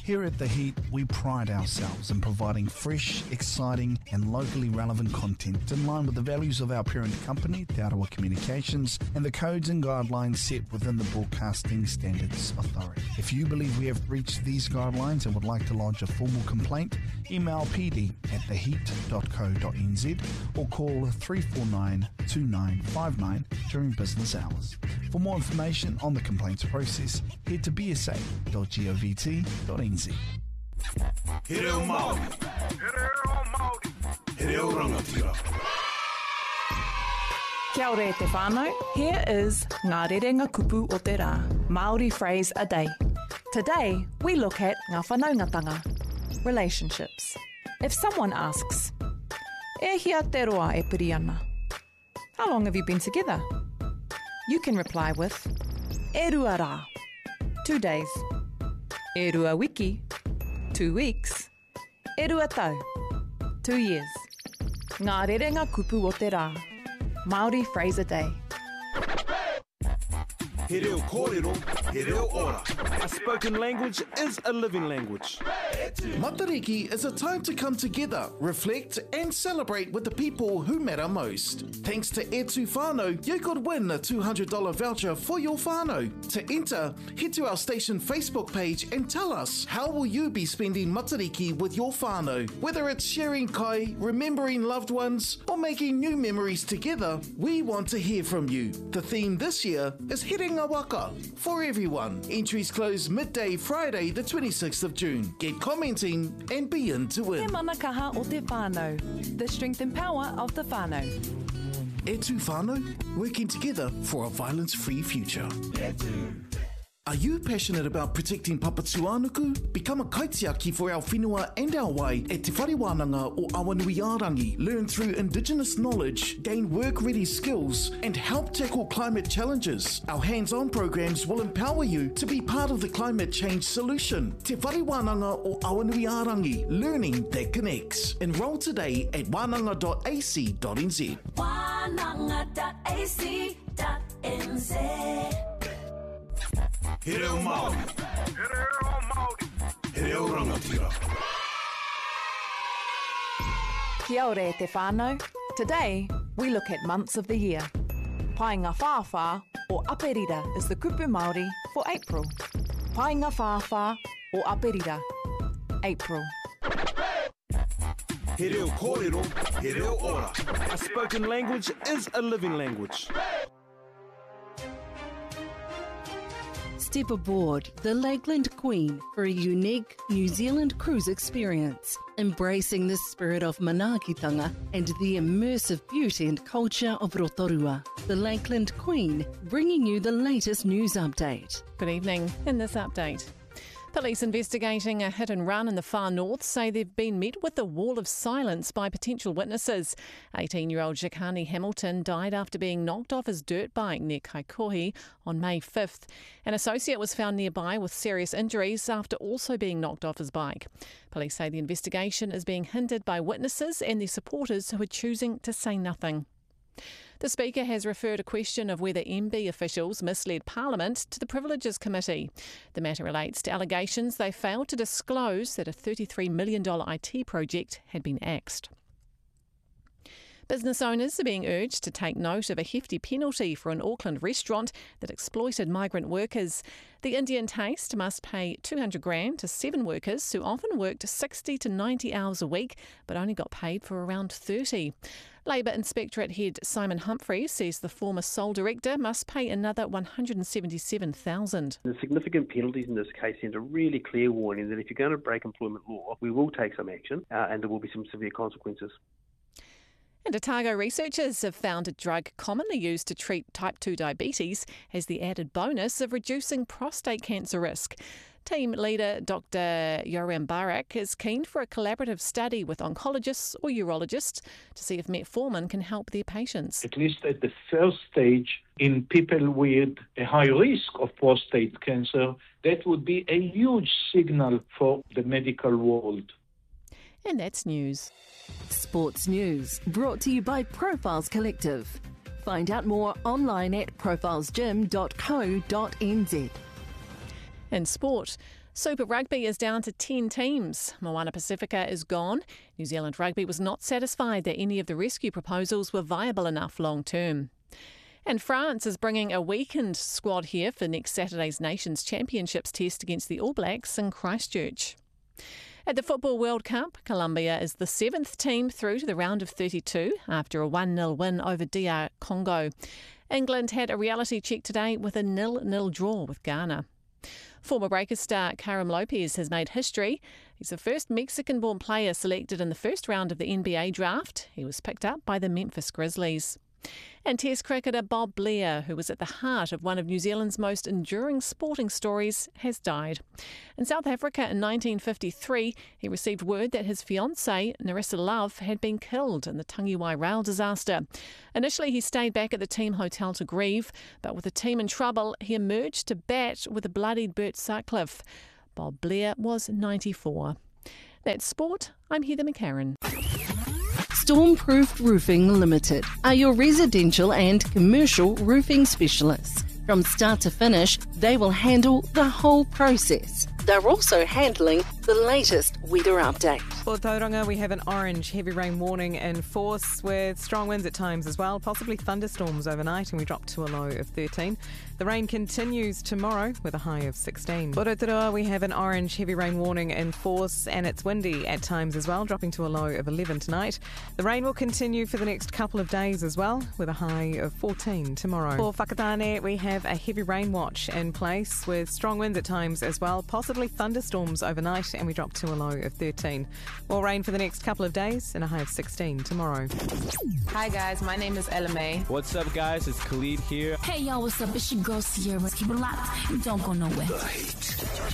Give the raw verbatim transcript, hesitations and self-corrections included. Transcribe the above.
Here at The Heat, we pride ourselves in providing fresh, exciting and locally relevant content in line with the values of our parent company, Te Arawa Communications, and the codes and guidelines set within the Broadcasting Standards Authority. If you believe we have breached these guidelines and would like to lodge a formal complaint, email p d at the heat dot co dot n z or call three four nine, two nine five nine during business hours. For more information on the complaints process, head to b s a dot govt dot n z. He reo Māori. He reo Māori. He reo rangatira. Kia ora e te whānau. Here is Ngā Rerenga Kupu o te Rā, Māori phrase a day. Today, we look at ngā whanaungatanga, relationships. If someone asks, e hia te roa e piri ana, how long have you been together? You can reply with, e rua rā, two days. E rua wiki, two weeks. E rua tau, two years. Ngā Rerenga Kupu o te Rā, Māori phrase a day. He reo kōrero, he reo ora. A spoken language is a living language. Matariki is a time to come together, reflect and celebrate with the people who matter most. Thanks to E two Whānau, you could win a two hundred dollars voucher for your whānau. To enter, head to our station Facebook page and tell us how will you be spending Matariki with your whānau. Whether it's sharing kai, remembering loved ones or making new memories together, we want to hear from you. The theme this year is Herenga Waka for everyone. Entries close midday Friday the twenty-sixth of June. Get commenting and be in to win. He mana kaha o te whānau, the strength and power of the whānau. E two Whānau, working together for a violence-free future. Are you passionate about protecting Papatūānuku? Become a kaitiaki for our whenua and our wai at Te Whare-Wānanga o Awanuiarangi. Learn through Indigenous knowledge, gain work-ready skills, and help tackle climate challenges. Our hands-on programs will empower you to be part of the climate change solution. Te Whare-Wānanga o Awanuiarangi, learning that connects. Enroll today at wānanga dot a c dot n z. wānanga dot a c dot n z. He reo Māori. He reo Māori. He reo rangatira. Kia ora e te whānau. Today, we look at months of the year. Painga Whāwhā or Aperira is the kupu Māori for April. Painga Whāwhā or Aperira, April. He reo kōrero, he reo ora. A spoken language is a living language. Step aboard the Lakeland Queen for a unique New Zealand cruise experience, embracing the spirit of manaakitanga and the immersive beauty and culture of Rotorua. The Lakeland Queen, bringing you the latest news update. Good evening. In this update, police investigating a hit and run in the far north say they've been met with a wall of silence by potential witnesses. eighteen-year-old Jakani Hamilton died after being knocked off his dirt bike near Kaikohi on May fifth. An associate was found nearby with serious injuries after also being knocked off his bike. Police say the investigation is being hindered by witnesses and their supporters who are choosing to say nothing. The Speaker has referred a question of whether M B officials misled Parliament to the Privileges Committee. The matter relates to allegations they failed to disclose that a thirty-three million dollars I T project had been axed. Business owners are being urged to take note of a hefty penalty for an Auckland restaurant that exploited migrant workers. The Indian Taste must pay two hundred grand to seven workers who often worked sixty to ninety hours a week but only got paid for around thirty. Labour Inspectorate Head Simon Humphreys says the former sole director must pay another one hundred seventy-seven thousand dollars. The significant penalties in this case send a really clear warning that if you're going to break employment law, we will take some action uh, and there will be some severe consequences. And Otago researchers have found a drug commonly used to treat type two diabetes has the added bonus of reducing prostate cancer risk. Team leader Doctor Yoram Barak is keen for a collaborative study with oncologists or urologists to see if metformin can help their patients. At least at the first stage, in people with a high risk of prostate cancer, that would be a huge signal for the medical world. And that's news. Sports news brought to you by Profiles Collective. Find out more online at profiles gym dot co dot n z. In sport, Super Rugby is down to ten teams. Moana Pacifica is gone. New Zealand Rugby was not satisfied that any of the rescue proposals were viable enough long term. And France is bringing a weakened squad here for next Saturday's Nations Championships test against the All Blacks in Christchurch. At the Football World Cup, Colombia is the seventh team through to the round of thirty-two after a one nil win over D R Congo. England had a reality check today with a nil nil draw with Ghana. Former Breakers star Karim Lopez has made history. He's the first Mexican-born player selected in the first round of the N B A draft. He was picked up by the Memphis Grizzlies. And Test cricketer Bob Blair, who was at the heart of one of New Zealand's most enduring sporting stories, has died. In South Africa in nineteen fifty-three, he received word that his fiancée, Narissa Love, had been killed in the Tangiwai rail disaster. Initially, he stayed back at the team hotel to grieve, but with the team in trouble, he emerged to bat with a bloodied Bert Sutcliffe. Bob Blair was ninety-four. That's sport. I'm Heather McCarran. Stormproof Roofing Limited are your residential and commercial roofing specialists. From start to finish, they will handle the whole process. They're also handling the latest weather update. For Tauranga, we have an orange heavy rain warning in force with strong winds at times as well, possibly thunderstorms overnight, and we drop to a low of thirteen. The rain continues tomorrow with a high of sixteen. For Rotorua, we have an orange heavy rain warning in force, and it's windy at times as well, dropping to a low of eleven tonight. The rain will continue for the next couple of days as well, with a high of fourteen tomorrow. For Whakatane, we have a heavy rain watch in place with strong winds at times as well, possibly thunderstorms overnight, and we drop to a low of thirteen. More rain for the next couple of days and a high of sixteen tomorrow. Hi guys, my name is Ella May. What's up guys, it's Khalid here. Hey y'all, what's up? It's your girl Sierra. Keep it locked and don't go nowhere. The Heat.